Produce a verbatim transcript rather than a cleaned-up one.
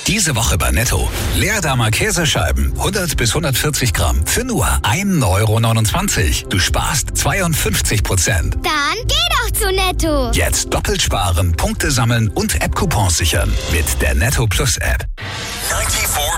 Diese Woche bei Netto. Leerdammer Käsescheiben, hundert bis hundertvierzig Gramm, für nur ein Euro neunundzwanzig. Du sparst zweiundfünfzig Prozent. Dann geh doch zu Netto. Jetzt doppelt sparen, Punkte sammeln und App-Coupons sichern. Mit der Netto Plus App. neunundneunzig